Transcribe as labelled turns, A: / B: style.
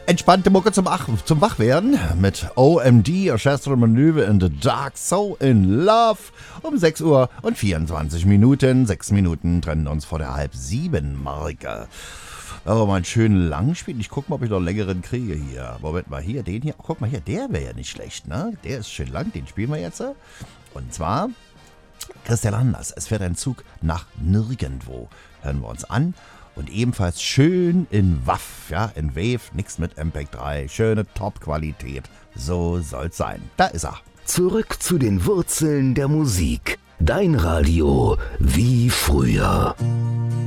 A: Entspannte Mucke zum Wachwerden mit OMD, Orchestral Maneuver in the Dark, So in Love. Um 6 Uhr und 24 Minuten. 6 Minuten trennen uns vor der 6:30-Marke. Aber mal einen schönen lang spielen. Ich guck mal, ob ich noch einen längeren kriege hier. Moment mal, hier, den hier. Oh, guck mal hier, der wäre ja nicht schlecht, ne? Der ist schön lang, den spielen wir jetzt. Und zwar Christian Anders. Es fährt ein Zug nach nirgendwo. Hören wir uns an. Und ebenfalls schön in WAV, ja, in Wave, nix mit MPEG-3. Schöne Top-Qualität. So soll's sein. Da ist er.
B: Zurück zu den Wurzeln der Musik. Dein Radio wie früher.